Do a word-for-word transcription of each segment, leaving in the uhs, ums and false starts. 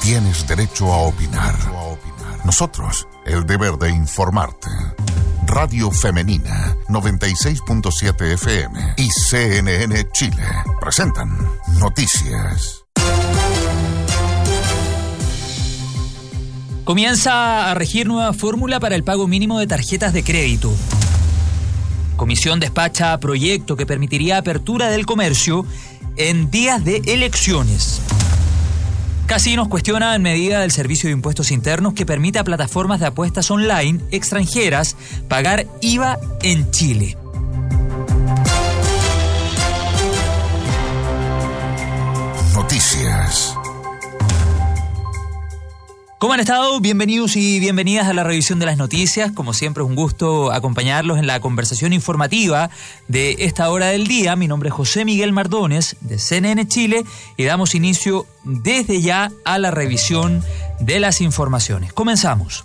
tienes derecho a opinar. Nosotros, el deber de informarte. Radio Femenina, noventa y seis punto siete F M y C N N Chile presentan Noticias. Comienza a regir nueva fórmula para el pago mínimo de tarjetas de crédito. Comisión despacha proyecto que permitiría apertura del comercio en días de elecciones. Casinos cuestiona en medida del Servicio de Impuestos Internos que permite a plataformas de apuestas online extranjeras pagar I V A en Chile. Noticias. ¿Cómo han estado? Bienvenidos y bienvenidas a la revisión de las noticias. Como siempre es un gusto acompañarlos en la conversación informativa de esta hora del día. Mi nombre es José Miguel Mardones de C N N Chile y damos inicio desde ya a la revisión de las informaciones. Comenzamos.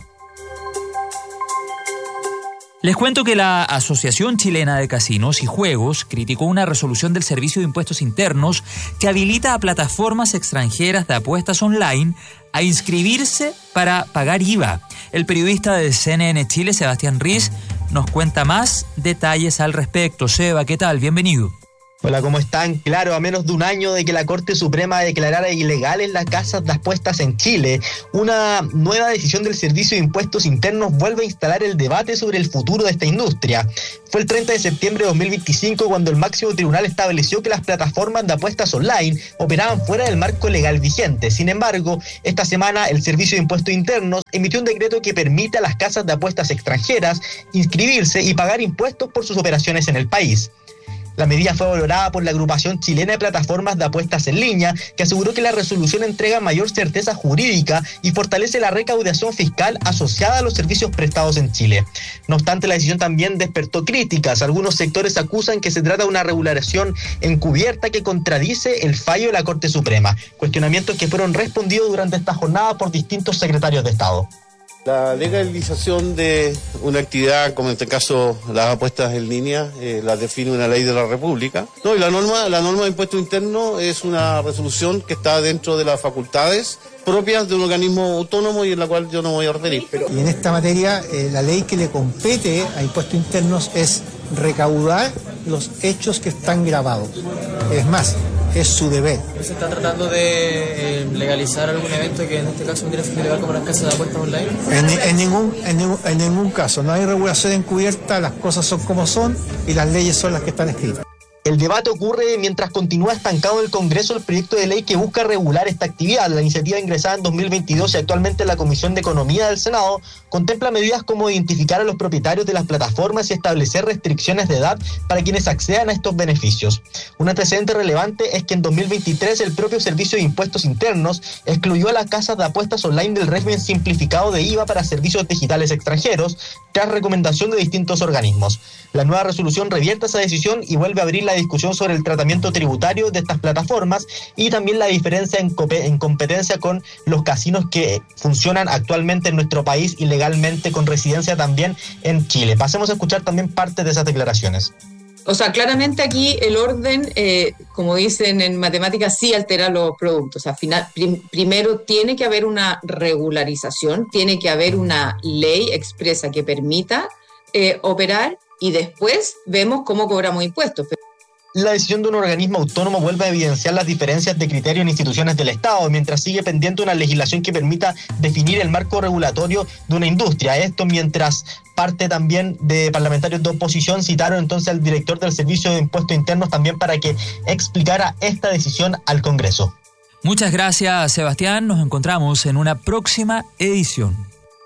Les cuento que la Asociación Chilena de Casinos y Juegos criticó una resolución del Servicio de Impuestos Internos que habilita a plataformas extranjeras de apuestas online a inscribirse para pagar I V A. El periodista de C N N Chile, Sebastián Riz, nos cuenta más detalles al respecto. Seba, ¿qué tal? Bienvenido. Hola, ¿cómo están? Claro, a menos de un año de que la Corte Suprema declarara ilegales las casas de apuestas en Chile, una nueva decisión del Servicio de Impuestos Internos vuelve a instalar el debate sobre el futuro de esta industria. Fue el treinta de septiembre de dos mil veinticinco cuando el máximo tribunal estableció que las plataformas de apuestas online operaban fuera del marco legal vigente. Sin embargo, esta semana el Servicio de Impuestos Internos emitió un decreto que permite a las casas de apuestas extranjeras inscribirse y pagar impuestos por sus operaciones en el país. La medida fue valorada por la agrupación chilena de plataformas de apuestas en línea, que aseguró que la resolución entrega mayor certeza jurídica y fortalece la recaudación fiscal asociada a los servicios prestados en Chile. No obstante, la decisión también despertó críticas. Algunos sectores acusan que se trata de una regulación encubierta que contradice el fallo de la Corte Suprema, cuestionamientos que fueron respondidos durante esta jornada por distintos secretarios de Estado. La legalización de una actividad, como en este caso las apuestas en línea, eh, las define una ley de la República. No, y la norma, la norma de impuesto interno es una resolución que está dentro de las facultades propias de un organismo autónomo y en la cual yo no me voy a referir. Y en esta materia, eh, la ley que le compete a impuestos internos es recaudar los hechos que están grabados. Es más, es su deber. ¿Se está tratando de eh, legalizar algún evento que en este caso tendría que ser ilegal como las casas de apuestas online? En, en, ningún, en, ningún, en ningún caso, no hay regulación encubierta, las cosas son como son y las leyes son las que están escritas. El debate ocurre mientras continúa estancado en el Congreso el proyecto de ley que busca regular esta actividad. La iniciativa ingresada en dos mil veintidós y actualmente en la Comisión de Economía del Senado contempla medidas como identificar a los propietarios de las plataformas y establecer restricciones de edad para quienes accedan a estos beneficios. Un antecedente relevante es que en dos mil veintitrés el propio Servicio de Impuestos Internos excluyó a las casas de apuestas online del régimen simplificado de I V A para servicios digitales extranjeros, tras recomendación de distintos organismos. La nueva resolución revierte esa decisión y vuelve a abrir la discusión sobre el tratamiento tributario de estas plataformas y también la diferencia en, cope- en competencia con los casinos que funcionan actualmente en nuestro país y legalmente con residencia también en Chile. Pasemos a escuchar también parte de esas declaraciones. O sea, claramente aquí el orden, eh, como dicen en matemáticas, sí altera los productos. O sea, final, prim, primero tiene que haber una regularización, tiene que haber una ley expresa que permita eh, operar y después vemos cómo cobramos impuestos. La decisión de un organismo autónomo vuelve a evidenciar las diferencias de criterio en instituciones del Estado, mientras sigue pendiente una legislación que permita definir el marco regulatorio de una industria. Esto mientras parte también de parlamentarios de oposición citaron entonces al director del Servicio de Impuestos Internos también para que explicara esta decisión al Congreso. Muchas gracias, Sebastián. Nos encontramos en una próxima edición.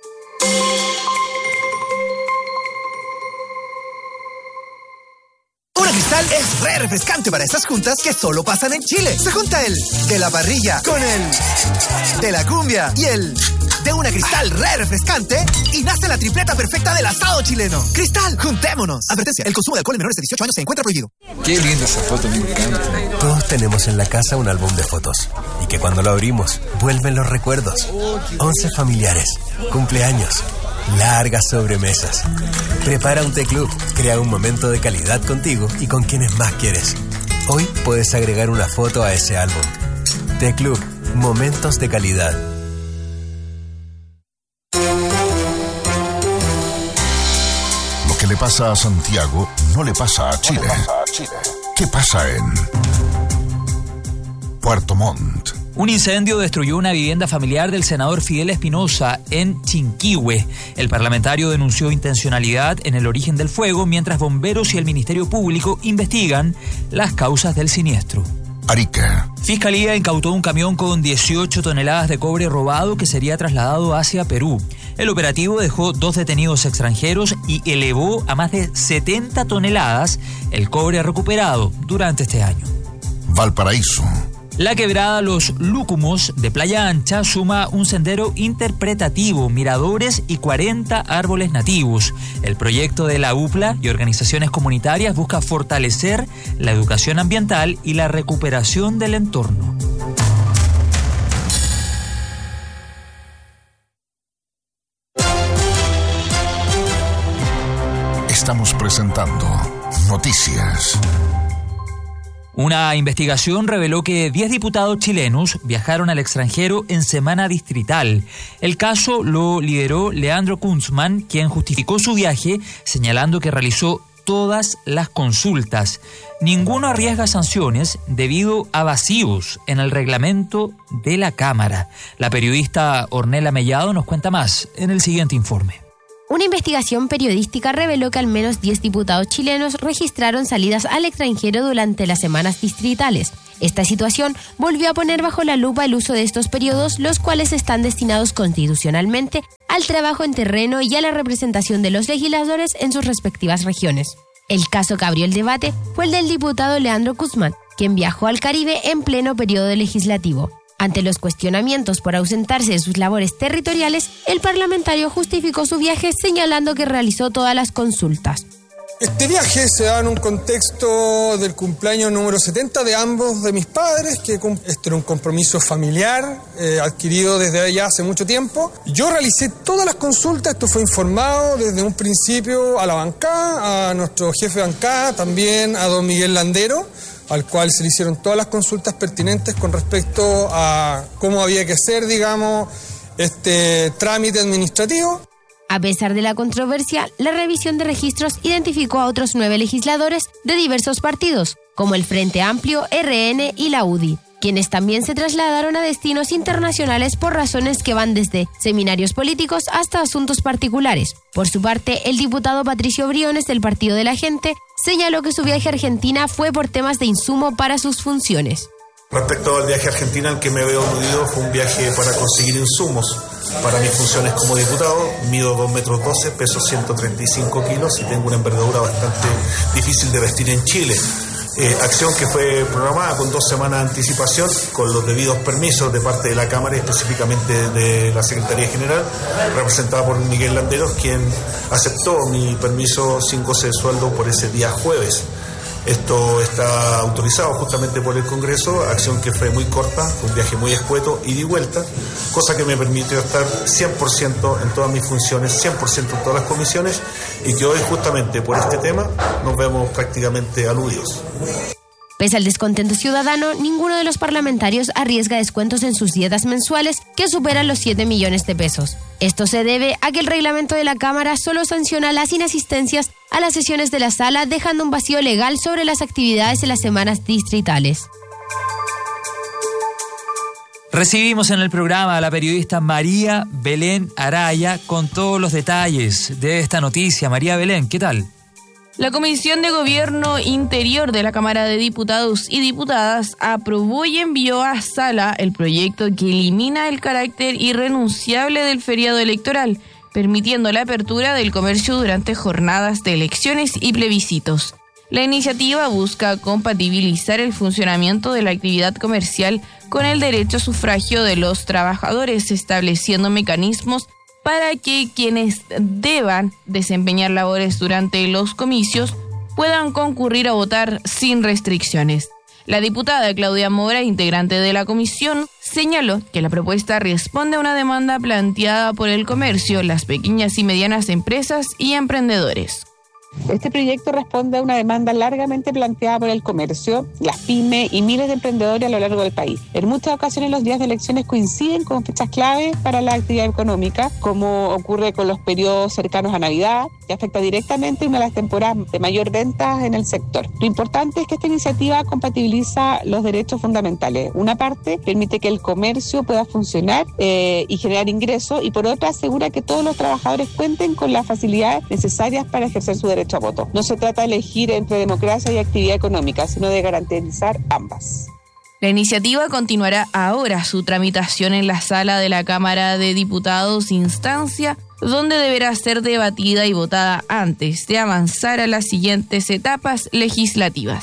Cristal es re refrescante para esas juntas que solo pasan en Chile. Se junta el de la parrilla con el de la cumbia y el de una Cristal re refrescante y nace la tripleta perfecta del asado chileno. Cristal, juntémonos. Advertencia, el consumo de alcohol en menores de dieciocho años se encuentra prohibido. Qué linda esa foto, me encanta. Todos tenemos en la casa un álbum de fotos y que cuando lo abrimos vuelven los recuerdos. Once familiares, cumpleaños, largas sobremesas. Prepara un T-Club, crea un momento de calidad contigo y con quienes más quieres. Hoy puedes agregar una foto a ese álbum. T-Club, momentos de calidad. que le pasa a Santiago no le pasa a Chile. ¿Qué pasa en Puerto Montt? Un incendio destruyó una vivienda familiar del senador Fidel Espinosa en Chinquihue. El parlamentario denunció intencionalidad en el origen del fuego, mientras bomberos y el Ministerio Público investigan las causas del siniestro. Arica. Fiscalía incautó un camión con dieciocho toneladas de cobre robado que sería trasladado hacia Perú. El operativo dejó dos detenidos extranjeros y elevó a más de setenta toneladas el cobre recuperado durante este año. Valparaíso. La quebrada Los Lúcumos de Playa Ancha suma un sendero interpretativo, miradores y cuarenta árboles nativos. El proyecto de la U P L A y organizaciones comunitarias busca fortalecer la educación ambiental y la recuperación del entorno. Estamos presentando Noticias. Una investigación reveló que diez diputados chilenos viajaron al extranjero en semana distrital. El caso lo lideró Leandro Kunzman, quien justificó su viaje señalando que realizó todas las consultas. Ninguno arriesga sanciones debido a vacíos en el reglamento de la Cámara. La periodista Ornella Mellado nos cuenta más en el siguiente informe. Una investigación periodística reveló que al menos diez diputados chilenos registraron salidas al extranjero durante las semanas distritales. Esta situación volvió a poner bajo la lupa el uso de estos periodos, los cuales están destinados constitucionalmente al trabajo en terreno y a la representación de los legisladores en sus respectivas regiones. El caso que abrió el debate fue el del diputado Leandro Kunzman, quien viajó al Caribe en pleno periodo legislativo. Ante los cuestionamientos por ausentarse de sus labores territoriales, el parlamentario justificó su viaje señalando que realizó todas las consultas. Este viaje se da en un contexto del cumpleaños número setenta de ambos de mis padres, que este era un compromiso familiar eh, adquirido desde allá hace mucho tiempo. Yo realicé todas las consultas, esto fue informado desde un principio a la bancada, a nuestro jefe de bancada, también a don Miguel Landero, al cual se le hicieron todas las consultas pertinentes con respecto a cómo había que hacer, digamos, este trámite administrativo. A pesar de la controversia, la revisión de registros identificó a otros nueve legisladores de diversos partidos, como el Frente Amplio, R N y la U D I, quienes también se trasladaron a destinos internacionales por razones que van desde seminarios políticos hasta asuntos particulares. Por su parte, el diputado Patricio Briones del Partido de la Gente señaló que su viaje a Argentina fue por temas de insumo para sus funciones. Respecto al viaje a Argentina al que me veo aludido, fue un viaje para conseguir insumos para mis funciones como diputado. Mido dos metros doce, peso ciento treinta y cinco kilos y tengo una envergadura bastante difícil de vestir en Chile. Eh, acción que fue programada con dos semanas de anticipación, con los debidos permisos de parte de la Cámara y específicamente de la Secretaría General, representada por Miguel Landeros, quien aceptó mi permiso sin goce de sueldo por ese día jueves. Esto está autorizado justamente por el Congreso, acción que fue muy corta, un viaje muy escueto, ida y vuelta, cosa que me permitió estar cien por ciento en todas mis funciones, cien por ciento en todas las comisiones, y que hoy justamente por este tema nos vemos prácticamente aludidos. Pese al descontento ciudadano, ninguno de los parlamentarios arriesga descuentos en sus dietas mensuales que superan los siete millones de pesos. Esto se debe a que el reglamento de la Cámara solo sanciona las inasistencias a las sesiones de la sala, dejando un vacío legal sobre las actividades en las semanas distritales. Recibimos en el programa a la periodista María Belén Araya con todos los detalles de esta noticia. María Belén, ¿qué tal? La Comisión de Gobierno Interior de la Cámara de Diputados y Diputadas aprobó y envió a sala el proyecto que elimina el carácter irrenunciable del feriado electoral, permitiendo la apertura del comercio durante jornadas de elecciones y plebiscitos. La iniciativa busca compatibilizar el funcionamiento de la actividad comercial con el derecho a sufragio de los trabajadores, estableciendo mecanismos para que quienes deban desempeñar labores durante los comicios puedan concurrir a votar sin restricciones. La diputada Claudia Mora, integrante de la comisión, señaló que la propuesta responde a una demanda planteada por el comercio, las pequeñas y medianas empresas y emprendedores. Este proyecto responde a una demanda largamente planteada por el comercio, las pymes y miles de emprendedores a lo largo del país. En muchas ocasiones los días de elecciones coinciden con fechas clave para la actividad económica, como ocurre con los periodos cercanos a Navidad, que afecta directamente una de las temporadas de mayor ventas en el sector. Lo importante es que esta iniciativa compatibiliza los derechos fundamentales. Una parte permite que el comercio pueda funcionar eh, y generar ingresos, y por otra asegura que todos los trabajadores cuenten con las facilidades necesarias para ejercer su derecho a voto. No se trata de elegir entre democracia y actividad económica, sino de garantizar ambas. La iniciativa continuará ahora su tramitación en la sala de la Cámara de Diputados, instancia donde deberá ser debatida y votada antes de avanzar a las siguientes etapas legislativas.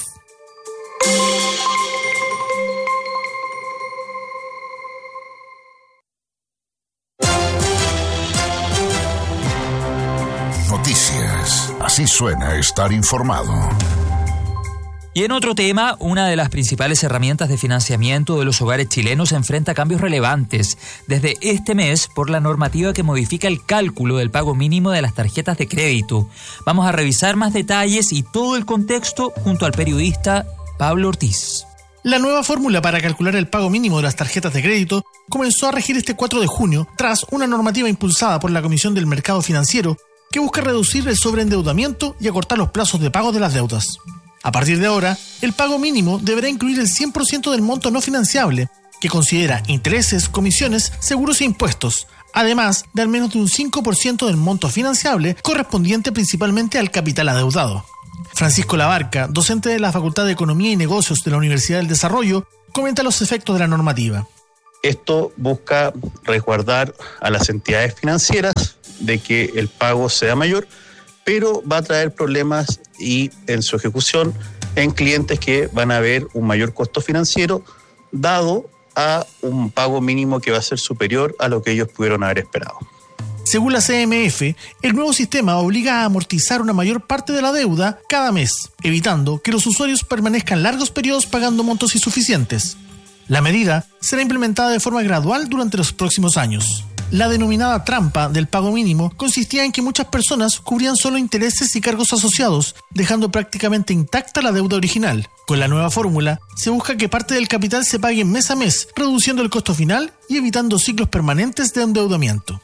Noticias. Así suena estar informado. Y en otro tema, una de las principales herramientas de financiamiento de los hogares chilenos enfrenta cambios relevantes desde este mes por la normativa que modifica el cálculo del pago mínimo de las tarjetas de crédito. Vamos a revisar más detalles y todo el contexto junto al periodista Pablo Ortiz. La nueva fórmula para calcular el pago mínimo de las tarjetas de crédito comenzó a regir este cuatro de junio tras una normativa impulsada por la Comisión del Mercado Financiero que busca reducir el sobreendeudamiento y acortar los plazos de pago de las deudas. A partir de ahora, el pago mínimo deberá incluir el cien por ciento del monto no financiable, que considera intereses, comisiones, seguros e impuestos, además de al menos de un cinco por ciento del monto financiable correspondiente principalmente al capital adeudado. Francisco Labarca, docente de la Facultad de Economía y Negocios de la Universidad del Desarrollo, comenta los efectos de la normativa. Esto busca resguardar a las entidades financieras de que el pago sea mayor, pero va a traer problemas y en su ejecución en clientes que van a ver un mayor costo financiero dado a un pago mínimo que va a ser superior a lo que ellos pudieron haber esperado. Según la C M F, el nuevo sistema obliga a amortizar una mayor parte de la deuda cada mes, evitando que los usuarios permanezcan largos periodos pagando montos insuficientes. La medida será implementada de forma gradual durante los próximos años. La denominada trampa del pago mínimo consistía en que muchas personas cubrían solo intereses y cargos asociados, dejando prácticamente intacta la deuda original. Con la nueva fórmula, se busca que parte del capital se pague mes a mes, reduciendo el costo final y evitando ciclos permanentes de endeudamiento.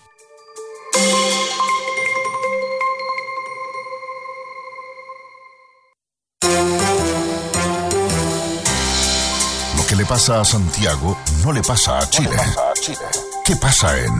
Lo que le pasa a Santiago no le pasa a Chile. ¿Qué pasa en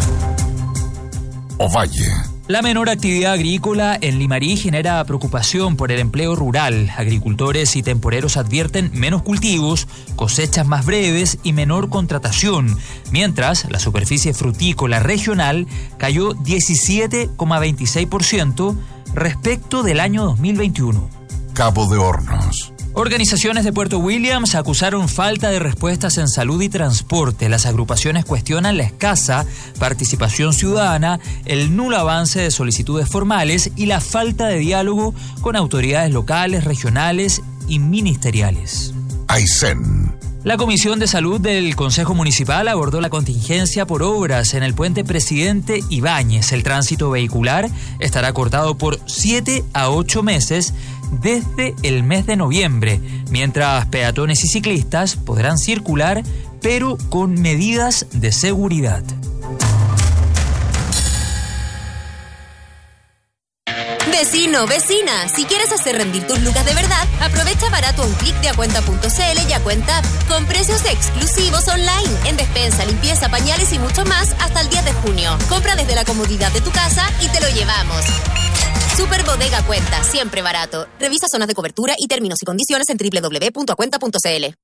Ovalle? La menor actividad agrícola en Limarí genera preocupación por el empleo rural. Agricultores y temporeros advierten menos cultivos, cosechas más breves y menor contratación, mientras la superficie frutícola regional cayó diecisiete coma veintiséis por ciento respecto del año dos mil veintiuno. Cabo de Hornos. Organizaciones de Puerto Williams acusaron falta de respuestas en salud y transporte. Las agrupaciones cuestionan la escasa participación ciudadana, el nulo avance de solicitudes formales y la falta de diálogo con autoridades locales, regionales y ministeriales. Aysén. La Comisión de Salud del Consejo Municipal abordó la contingencia por obras en el puente Presidente Ibáñez. El tránsito vehicular estará cortado por siete a ocho meses desde el mes de noviembre, mientras peatones y ciclistas podrán circular, pero con medidas de seguridad. Vecino, vecina, si quieres hacer rendir tus lucas de verdad, aprovecha barato a un clic de acuenta punto c l y Acuenta con precios exclusivos online en despensa, limpieza, pañales y mucho más hasta el diez de junio. Compra desde la comodidad de tu casa y te lo llevamos. Super Bodega Cuenta, siempre barato. Revisa zonas de cobertura y términos y condiciones en doble u doble u doble u punto acuenta punto c l.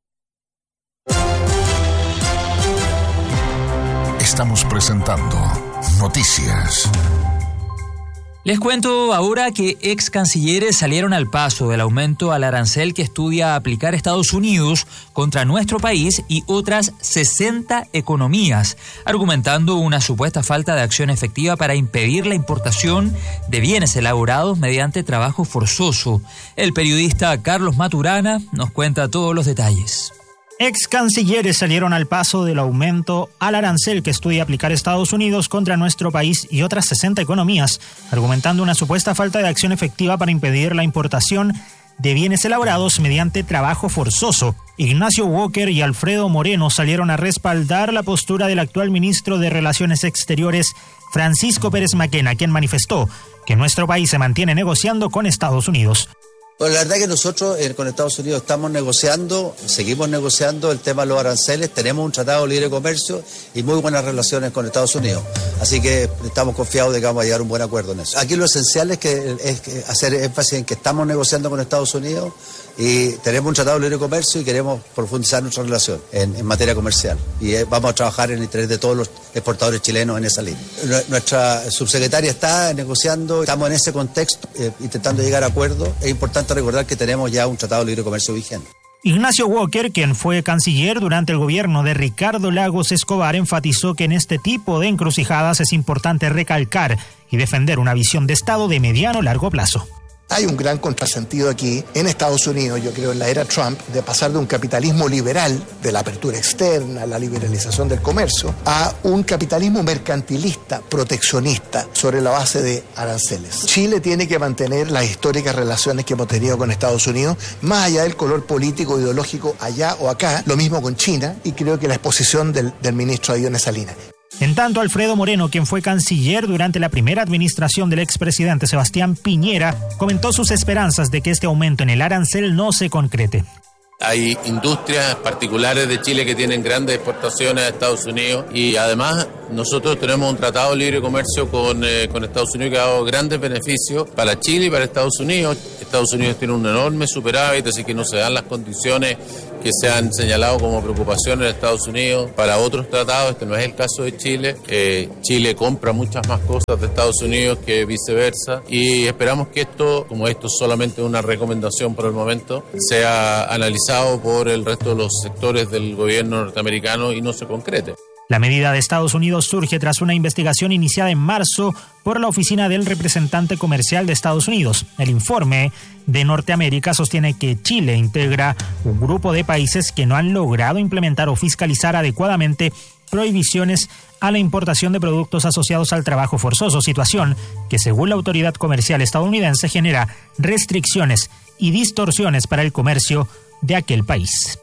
Estamos presentando Noticias. Les cuento ahora que ex cancilleres salieron al paso del aumento al arancel que estudia aplicar Estados Unidos contra nuestro país y otras sesenta economías, argumentando una supuesta falta de acción efectiva para impedir la importación de bienes elaborados mediante trabajo forzoso. El periodista Carlos Maturana nos cuenta todos los detalles. Ex cancilleres salieron al paso del aumento al arancel que estudia aplicar Estados Unidos contra nuestro país y otras sesenta economías, argumentando una supuesta falta de acción efectiva para impedir la importación de bienes elaborados mediante trabajo forzoso. Ignacio Walker y Alfredo Moreno salieron a respaldar la postura del actual ministro de Relaciones Exteriores, Francisco Pérez Maquena, quien manifestó que nuestro país se mantiene negociando con Estados Unidos. Bueno, la verdad es que nosotros eh, con Estados Unidos estamos negociando, seguimos negociando el tema de los aranceles, tenemos un tratado de libre comercio y muy buenas relaciones con Estados Unidos. Así que estamos confiados de que vamos a llegar a un buen acuerdo en eso. Aquí lo esencial es, que, es que hacer énfasis en que estamos negociando con Estados Unidos y tenemos un tratado de libre comercio y queremos profundizar nuestra relación en, en materia comercial. Y eh, vamos a trabajar en el interés de todos los exportadores chilenos en esa línea. Nuestra subsecretaria está negociando, estamos en ese contexto, eh, intentando llegar a acuerdos. Es importante recordar que tenemos ya un tratado de libre comercio vigente. Ignacio Walker, quien fue canciller durante el gobierno de Ricardo Lagos Escobar, enfatizó que en este tipo de encrucijadas es importante recalcar y defender una visión de Estado de mediano a largo plazo. Hay un gran contrasentido aquí en Estados Unidos, yo creo en la era Trump, de pasar de un capitalismo liberal, de la apertura externa, la liberalización del comercio, a un capitalismo mercantilista, proteccionista, sobre la base de aranceles. Chile tiene que mantener las históricas relaciones que hemos tenido con Estados Unidos, más allá del color político, ideológico, allá o acá, lo mismo con China, y creo que la exposición del, del ministro Adio en esa línea. En tanto, Alfredo Moreno, quien fue canciller durante la primera administración del expresidente Sebastián Piñera, comentó sus esperanzas de que este aumento en el arancel no se concrete. Hay industrias particulares de Chile que tienen grandes exportaciones a Estados Unidos y además nosotros tenemos un tratado de libre comercio con, eh, con Estados Unidos que ha dado grandes beneficios para Chile y para Estados Unidos. Estados Unidos tiene un enorme superávit, así que no se dan las condiciones que se han señalado como preocupación en Estados Unidos para otros tratados. Este no es el caso de Chile. Eh, Chile compra muchas más cosas de Estados Unidos que viceversa y esperamos que esto, como esto es solamente una recomendación por el momento, sea analizado por el resto de los sectores del gobierno norteamericano y no se concrete. La medida de Estados Unidos surge tras una investigación iniciada en marzo por la Oficina del Representante Comercial de Estados Unidos. El informe de Norteamérica sostiene que Chile integra un grupo de países que no han logrado implementar o fiscalizar adecuadamente prohibiciones a la importación de productos asociados al trabajo forzoso, situación que, según la autoridad comercial estadounidense, genera restricciones y distorsiones para el comercio de aquel país.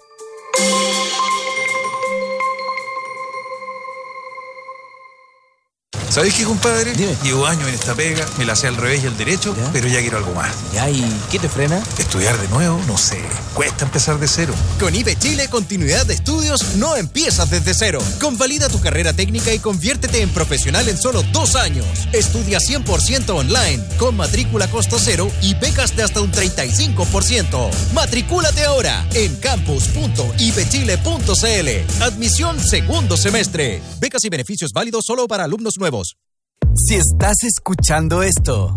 ¿Sabés qué, compadre? Dime. Llevo años en esta pega, me la sé al revés y al derecho, ¿ya? Pero ya quiero algo más. ¿Ya? ¿Y qué te frena? Estudiar de nuevo, no sé. Cuesta empezar de cero. Con I B Chile, continuidad de estudios, no empiezas desde cero. Convalida tu carrera técnica y conviértete en profesional en solo dos años. Estudia cien por ciento online, con matrícula costo cero y becas de hasta un treinta y cinco por ciento. Matricúlate ahora en campus punto i b chile punto c l. Admisión segundo semestre. Becas y beneficios válidos solo para alumnos nuevos. Si estás escuchando esto,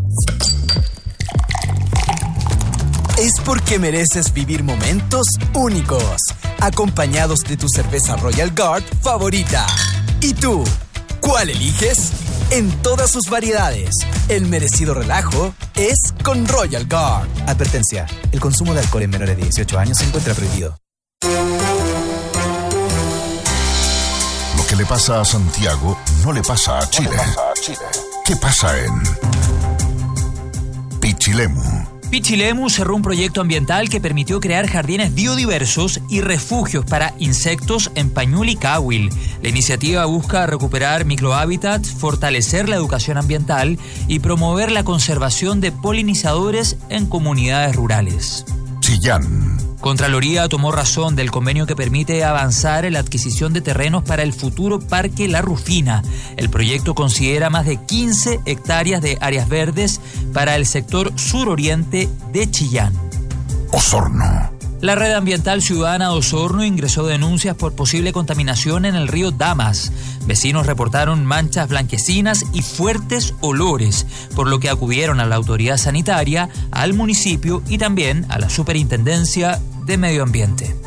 es porque mereces vivir momentos únicos, acompañados de tu cerveza Royal Guard favorita. ¿Y tú? ¿Cuál eliges? En todas sus variedades, el merecido relajo es con Royal Guard. Advertencia, el consumo de alcohol en menores de dieciocho años se encuentra prohibido. Lo que le pasa a Santiago no le pasa a Chile. ¿Qué pasa en Pichilemu? Pichilemu cerró un proyecto ambiental que permitió crear jardines biodiversos y refugios para insectos en Pañul y Cahuil. La iniciativa busca recuperar microhábitats, fortalecer la educación ambiental y promover la conservación de polinizadores en comunidades rurales. Chillán. Contraloría tomó razón del convenio que permite avanzar en la adquisición de terrenos para el futuro Parque La Rufina. El proyecto considera más de quince hectáreas de áreas verdes para el sector suroriente de Chillán. Osorno. La Red Ambiental Ciudadana de Osorno ingresó denuncias por posible contaminación en el río Damas. Vecinos reportaron manchas blanquecinas y fuertes olores, por lo que acudieron a la autoridad sanitaria, al municipio y también a la Superintendencia de Medio Ambiente.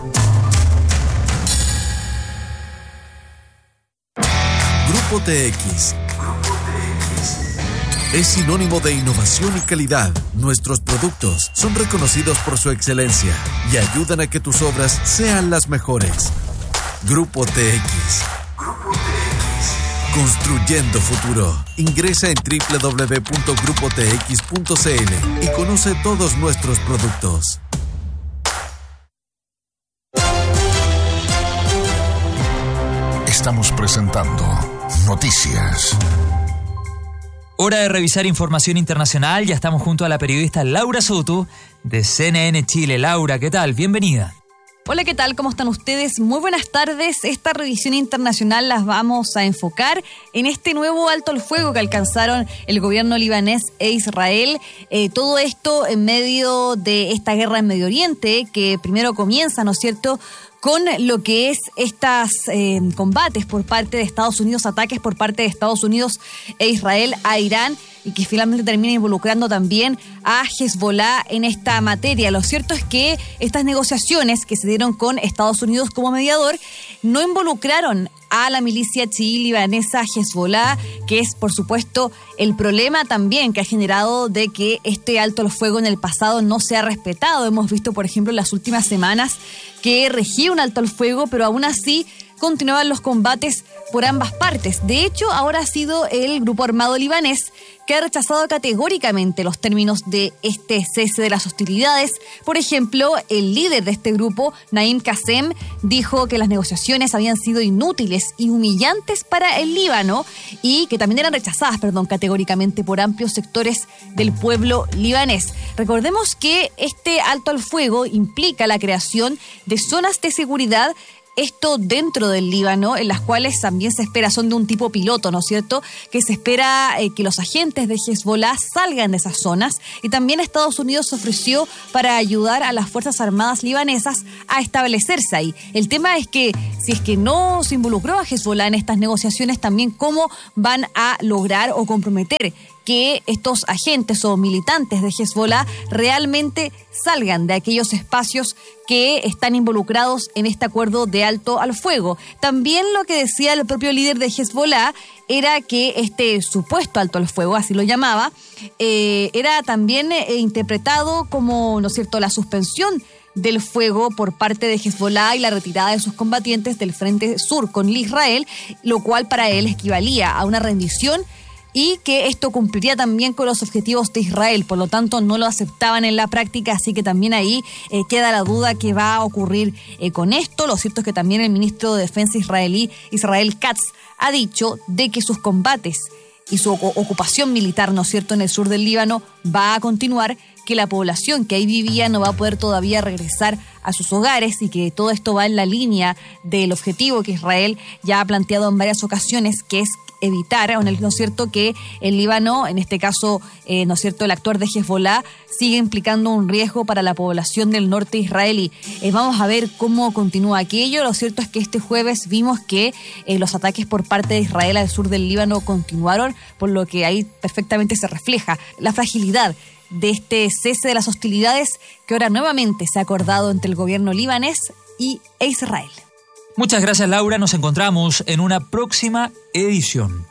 Grupo T X. es sinónimo de innovación y calidad. Nuestros productos son reconocidos por su excelencia y ayudan a que tus obras sean las mejores. Grupo T X. Grupo T X. Construyendo futuro. Ingresa en doble u doble u doble u punto grupo t x punto c l y conoce todos nuestros productos. Estamos presentando Noticias. Hora de revisar información internacional. Ya estamos junto a la periodista Laura Soto de C N N Chile. Laura, ¿qué tal? Bienvenida. Hola, ¿qué tal? ¿Cómo están ustedes? Muy buenas tardes. Esta revisión internacional las vamos a enfocar en este nuevo alto al fuego que alcanzaron el gobierno libanés e Israel. Eh, todo esto en medio de esta guerra en Medio Oriente que primero comienza, ¿no es cierto?, con lo que es estos eh, combates por parte de Estados Unidos, ataques por parte de Estados Unidos e Israel a Irán, y que finalmente termina involucrando también a Hezbollah en esta materia. Lo cierto es que estas negociaciones que se dieron con Estados Unidos como mediador no involucraron a la milicia chií libanesa Hezbollah, que es, por supuesto, el problema también que ha generado de que este alto al fuego en el pasado no se ha respetado. Hemos visto, por ejemplo, en las últimas semanas que regía un alto al fuego, pero aún así continuaban los combates por ambas partes. De hecho, ahora ha sido el grupo armado libanés que ha rechazado categóricamente los términos de este cese de las hostilidades. Por ejemplo, el líder de este grupo, Naim Qassem, dijo que las negociaciones habían sido inútiles y humillantes para el Líbano y que también eran rechazadas, perdón, categóricamente por amplios sectores del pueblo libanés. Recordemos que este alto al fuego implica la creación de zonas de seguridad, esto dentro del Líbano, en las cuales también se espera, son de un tipo piloto, ¿no es cierto?, que se espera eh, que los agentes de Hezbollah salgan de esas zonas, y también Estados Unidos ofreció para ayudar a las Fuerzas Armadas libanesas a establecerse ahí. El tema es que si es que no se involucró a Hezbollah en estas negociaciones, también cómo van a lograr o comprometer que estos agentes o militantes de Hezbollah realmente salgan de aquellos espacios que están involucrados en este acuerdo de alto al fuego. También lo que decía el propio líder de Hezbollah era que este supuesto alto al fuego, así lo llamaba, eh, era también eh, interpretado como, ¿no es cierto?, la suspensión del fuego por parte de Hezbollah y la retirada de sus combatientes del frente sur con Israel, lo cual para él equivalía a una rendición y que esto cumpliría también con los objetivos de Israel. Por lo tanto, no lo aceptaban en la práctica, así que también ahí eh, queda la duda que va a ocurrir eh, con esto. Lo cierto es que también el ministro de Defensa israelí, Israel Katz, ha dicho de que sus combates y su ocupación militar, ¿no es cierto?, en el sur del Líbano va a continuar, que la población que ahí vivía no va a poder todavía regresar a sus hogares y que todo esto va en la línea del objetivo que Israel ya ha planteado en varias ocasiones, que es evitar, ¿no es cierto?, que el Líbano, en este caso, eh, ¿no es cierto?, el actor de Hezbollah, sigue implicando un riesgo para la población del norte israelí. Eh, vamos a ver cómo continúa aquello. Lo cierto es que este jueves vimos que eh, los ataques por parte de Israel al sur del Líbano continuaron, por lo que ahí perfectamente se refleja la fragilidad de este cese de las hostilidades que ahora nuevamente se ha acordado entre el gobierno libanés y e Israel. Muchas gracias, Laura. Nos encontramos en una próxima edición.